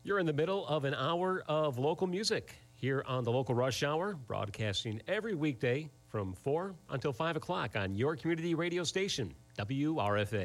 You're in the middle of an hour of local music here on the Local Rush Hour, broadcasting every weekday from 4 until 5 o'clock on your community radio station, WRFA.